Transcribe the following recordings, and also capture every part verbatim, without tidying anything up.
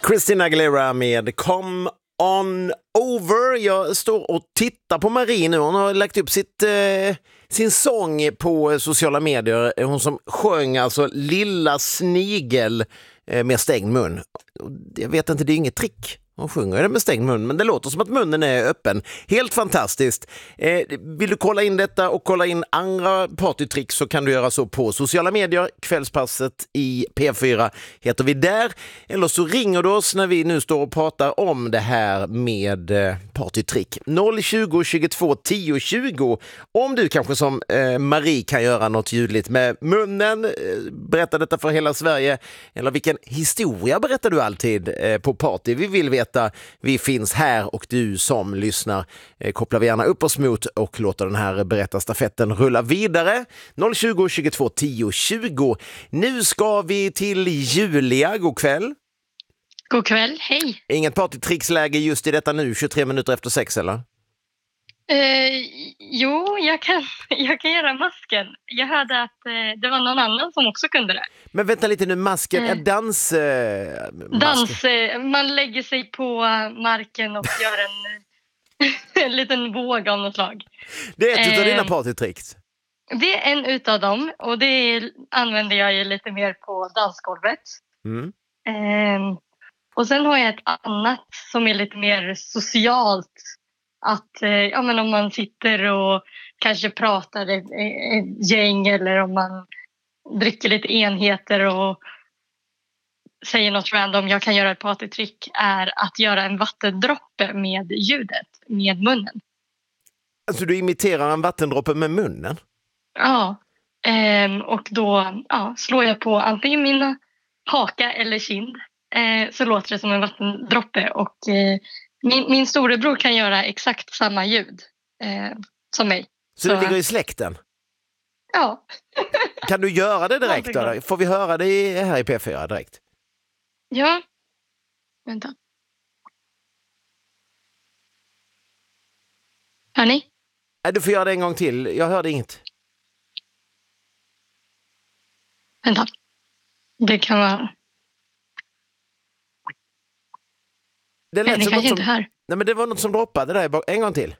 Christina Aguilera med Come On Over. Jag står och tittar på Marie nu. Hon har lagt upp sitt, eh, sin sång på sociala medier. Hon som sjöng alltså Lilla snigel eh, med stängd mun. Jag vet inte, det är inget trick. Hon sjunger det med stängd mun, men det låter som att munnen är öppen. Helt fantastiskt. Eh, vill du kolla in detta och kolla in andra partytricks så kan du göra så på sociala medier. Kvällspasset i P fyra heter vi där. Eller så ringer du oss när vi nu står och pratar om det här med eh, partytrick. noll tjugo, tjugotvå, tio, tjugo. Om du kanske som eh, Marie kan göra något ljudligt med munnen. Eh, berätta detta för hela Sverige. Eller vilken historia berättar du alltid eh, på party? Vi vill veta. Vi finns här och du som lyssnar eh, kopplar vi gärna upp oss mot och låter den här berättarstafetten rulla vidare. noll tjugo, tjugotvå, tio, tjugo. Nu ska vi till Julia. God kväll. God kväll, hej. Inget partytricksläge just i detta nu, tjugotre minuter efter sex, eller? Eh, jo, jag kan, jag kan göra masken. Jag hörde att eh, det var någon annan som också kunde det. Men vänta lite nu, masken är dans... Eh, dans, eh, man lägger sig på marken och gör en, en liten våg av något slag. Det är ett eh, av dina partytricks. Det är en utav dem och det använder jag ju lite mer på dansgolvet. Mm. Eh, och sen har jag ett annat som är lite mer socialt. Att eh, ja, men om man sitter och kanske pratar ett, ett gäng eller om man dricker lite enheter och säger något random, jag kan göra ett partytrick, är att göra en vattendroppe med ljudet, med munnen. Alltså du imiterar en vattendroppe med munnen? Ja, ehm, och då ja, slår jag på antingen min haka eller kind, eh, så låter det som en vattendroppe och eh, Min, min storebror kan göra exakt samma ljud eh, som mig. Så, så det ligger i släkten? Ja. Kan du göra det direkt då? Får vi höra det här i P fyra direkt? Ja. Vänta. Hör ni? Nej, du får göra det en gång till. Jag hörde inget. Vänta. Det kan vara... Det lät Nej, som kanske något inte som... hör. Nej, men det var något som droppade där. En gång till.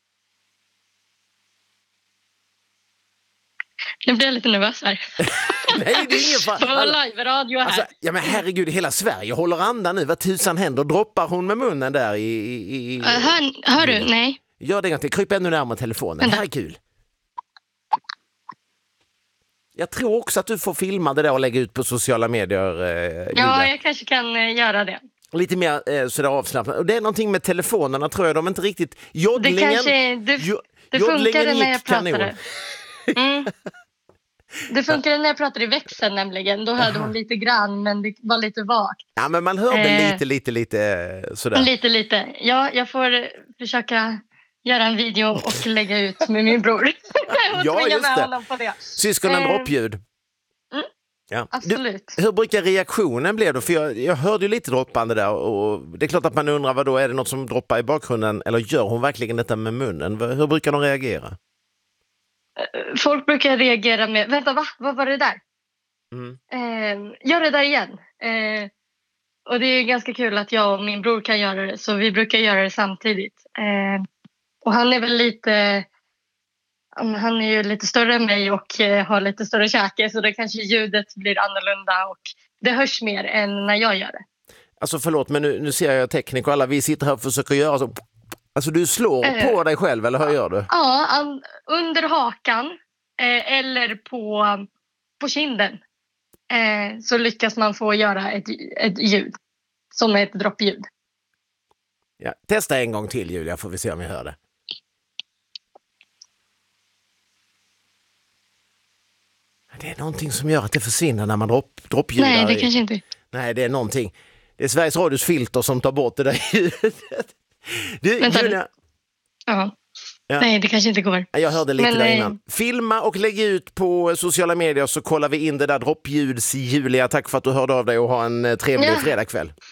Nu blir jag lite nervös här. Nej, det är ingen fan. Det var live-radio här. Alltså, ja, men herregud, hela Sverige håller andan nu. Vad tusan händer? Droppar hon med munnen där i... i, i... Uh, hör, hör du? Nej. Gör det en gång till. Kryp ännu närmare telefonen. Vänta. Det här är kul. Jag tror också att du får filma det där och lägga ut på sociala medier. Eh, ja, jag kanske kan eh, göra det. Lite mer eh, sådär avslappnat. Och det är någonting med telefonerna, tror jag. De är inte riktigt... Joddlingen, det kanske... Det, jo, det funkade när jag kanon. pratade. Mm. Det funkade när jag pratade i växeln nämligen. Då hörde hon lite grann, men det var lite vagt. Ja, men man hörde eh, lite, lite, lite sådär. Lite, lite. Ja, jag får försöka göra en video och lägga ut med min bror. och ja, just med det. honom på det. Syskonen eh, droppljud. Mm, ja. absolut. Du, hur brukar reaktionen bli då? För jag, jag hörde ju lite droppande där. Och det är klart att man undrar, vad då är det något som droppar i bakgrunden? Eller gör hon verkligen detta med munnen? Hur brukar de reagera? Folk brukar reagera med, vänta, va? Vad var det där? Mm. Eh, gör det där igen. Eh, och det är ganska kul att jag och min bror kan göra det. Så vi brukar göra det samtidigt. Eh, och han är väl lite... Han är ju lite större än mig och eh, har lite större käke. Så det kanske ljudet blir annorlunda och det hörs mer än när jag gör det. Alltså förlåt, men nu, nu ser jag teknik och alla vi sitter här och försöker göra så... Alltså du slår eh, på dig själv, eller hur gör du? Ja, an, under hakan eh, eller på, på kinden eh, så lyckas man få göra ett, ett ljud som är ett droppljud. Ja, testa en gång till, Julia, får vi se om jag hör det. Det är någonting som gör att det försvinner när man dropp, droppljudar. Nej, det kanske inte. Nej, det är någonting. Det är Sveriges Radios filter som tar bort det där ljudet. Du, Vänta. Julia... Ja. Ja. Nej, det kanske inte går. Jag hörde lite Men, där eh, innan. Filma och lägg ut på sociala medier så kollar vi in det där droppljudsljudet. Tack för att du hörde av dig och ha en trevlig Ja. fredagkväll.